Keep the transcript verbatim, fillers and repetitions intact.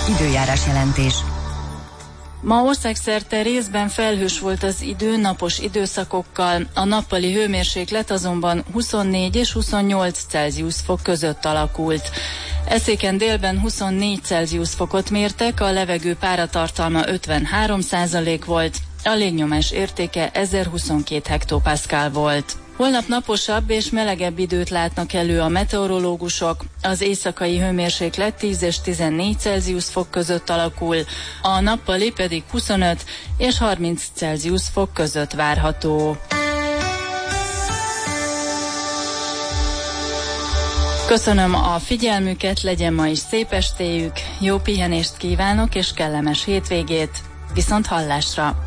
Időjárás jelentés. Ma országszerte részben felhős volt az idő napos időszakokkal, a nappali hőmérséklet azonban huszonnégy és huszonnyolc Celsius fok között alakult. Eszéken délben huszonnégy Celsius fokot mértek, a levegő páratartalma ötvenhárom százalék volt, a légnyomás értéke ezerhuszonkettő hektopaszkál volt. Holnap naposabb és melegebb időt látnak elő a meteorológusok, az éjszakai hőmérséklet tíz és tizennégy Celsius fok között alakul, a nappali pedig huszonöt és harminc Celsius fok között várható. Köszönöm a figyelmüket, legyen ma is szép estéjük, jó pihenést kívánok és kellemes hétvégét, viszont hallásra!